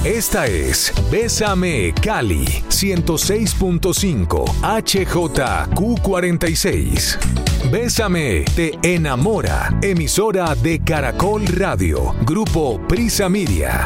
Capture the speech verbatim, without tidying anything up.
Esta es Bésame Cali ciento seis punto cinco H J Q cuarenta y seis. Bésame te enamora. Emisora de Caracol Radio. Grupo Prisa Media.